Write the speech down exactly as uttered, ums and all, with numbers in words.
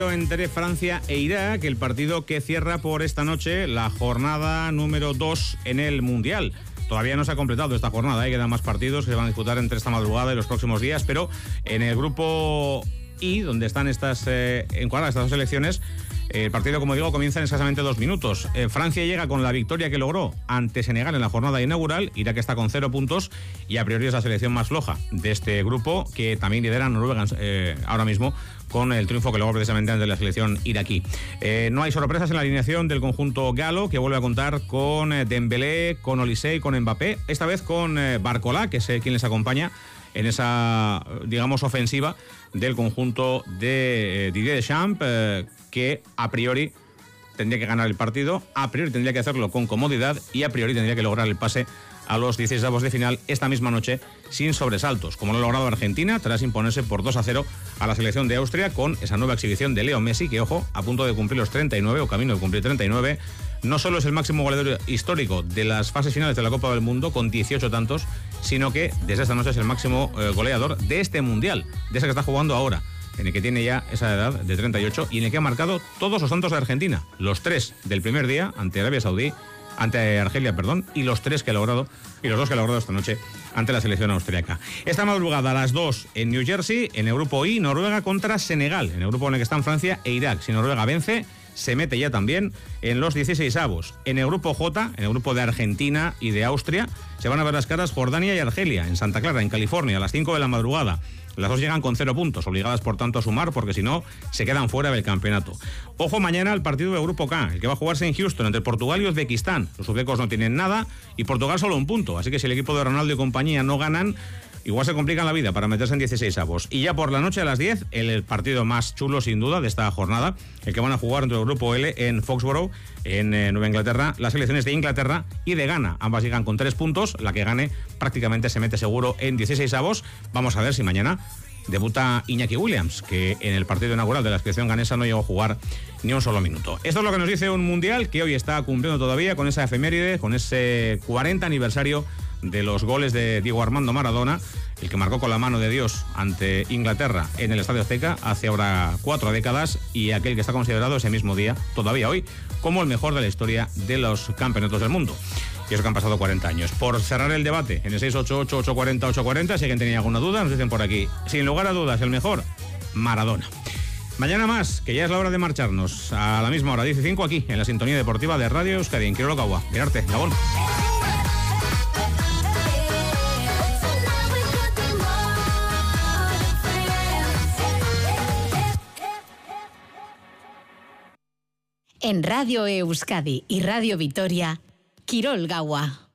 Entre Francia e Irak, el partido que cierra por esta noche la jornada número dos en el Mundial. Todavía no se ha completado esta jornada, ¿eh? Quedan más partidos que se van a disputar entre esta madrugada y los próximos días, pero en el grupo I, donde están estas eh, encuadradas estas dos selecciones, el partido, como digo, comienza en escasamente dos minutos. Eh, Francia llega con la victoria que logró ante Senegal en la jornada inaugural. Irak está con cero puntos y a priori es la selección más floja de este grupo, que también lidera Noruega eh, ahora mismo con el triunfo que logró precisamente ante la selección iraquí. Eh, no hay sorpresas en la alineación del conjunto galo, que vuelve a contar con eh, Dembélé, con Olise y con Mbappé, esta vez con eh, Barcola, que es eh, quien les acompaña en esa, digamos, ofensiva del conjunto de eh, Didier Deschamps, eh, que a priori tendría que ganar el partido, a priori tendría que hacerlo con comodidad y a priori tendría que lograr el pase a los dieciseisavos de final esta misma noche sin sobresaltos, como lo ha logrado Argentina tras imponerse por dos a cero a la selección de Austria con esa nueva exhibición de Leo Messi, que, ojo, a punto de cumplir los treinta y nueve o camino de cumplir treinta y nueve, no solo es el máximo goleador histórico de las fases finales de la Copa del Mundo con dieciocho tantos, sino que desde esta noche es el máximo eh, goleador de este Mundial, de ese que está jugando ahora, en el que tiene ya esa edad de treinta y ocho y en el que ha marcado todos los tantos de Argentina, los tres del primer día ante Arabia Saudí, ante Argelia, perdón, y los tres que ha logrado, y los dos que ha logrado esta noche ante la selección austriaca. Esta madrugada a las dos en New Jersey, en el grupo I, Noruega contra Senegal, en el grupo en el que están Francia e Irak. Si Noruega vence, se mete ya también en los dieciseisavos. En el grupo J, en el grupo de Argentina y de Austria, se van a ver las caras Jordania y Argelia, en Santa Clara, en California, a las cinco de la madrugada. Las dos llegan con cero puntos, obligadas por tanto a sumar, porque si no, se quedan fuera del campeonato. Ojo mañana al partido del grupo K, el que va a jugarse en Houston, entre Portugal y Uzbekistán. Los uzbecos no tienen nada y Portugal solo un punto, así que si el equipo de Ronaldo y compañía no ganan, igual se complican la vida para meterse en dieciseisavos. Y ya por la noche a las diez, el partido más chulo sin duda de esta jornada, el que van a jugar entre el grupo L en Foxborough, en eh, Nueva Inglaterra, las selecciones de Inglaterra y de Ghana. Ambas llegan con tres puntos, la que gane prácticamente se mete seguro en dieciseisavos. Vamos a ver si mañana debuta Iñaki Williams, que en el partido inaugural de la selección ganesa no llegó a jugar ni un solo minuto. Esto es lo que nos dice un mundial que hoy está cumpliendo todavía con esa efeméride, con ese cuarenta aniversario de los goles de Diego Armando Maradona, el que marcó con la mano de Dios ante Inglaterra en el Estadio Azteca hace ahora cuatro décadas, y aquel que está considerado ese mismo día, todavía hoy, como el mejor de la historia de los campeonatos del mundo. Y eso que han pasado cuarenta años. Por cerrar el debate, en el seis ocho ocho, ocho cuatro cero, ocho cuatro cero, si alguien tenía alguna duda, nos dicen por aquí, sin lugar a dudas, el mejor, Maradona. Mañana más, que ya es la hora de marcharnos, a la misma hora, diez y cinco, aquí, en la sintonía deportiva de Radio Euskadi, en Quirolo Caua. Mirarte, Gabón. En Radio Euskadi y Radio Vitoria, Quirol Gaua.